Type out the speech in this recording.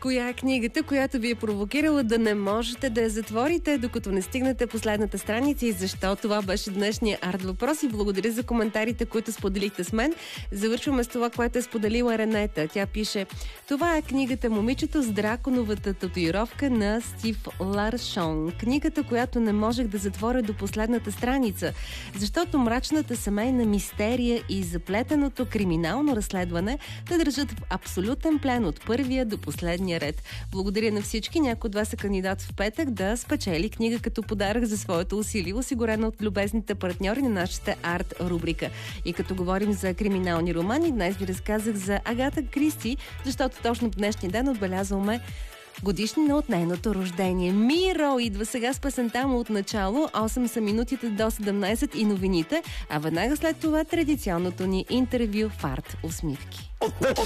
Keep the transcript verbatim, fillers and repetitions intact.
Коя е книгата, която ви е провокирала да не можете да я затворите, докато не стигнете последната страница и защо? Това беше днешния арт въпрос и благодаря за коментарите, които споделихте с мен. Завършваме с това, което е споделила Ренета. Тя пише: това е книгата "Момичето с драконовата татуировка" на Стив Ларшон. Книгата, която не можех да затворя до последната страница, защото мрачната семейна мистерия и заплетеното криминално разследване те държат в абсолютен плен от първия до последния ред. Благодаря на всички. Някой от вас е кандидат в петък да спечели книга като подарък за своето усилие, осигурена от любезните партньори на нашата арт рубрика. И като говорим за криминални романи, днес ви разказах за Агата Кристи, защото точно в днешния ден отбелязваме годишнина от нейното рождение. Миро идва сега с песента му от начало. осем са минутите до седемнайсет и новините, а веднага след това традиционното ни интервю в Арт Усмивки.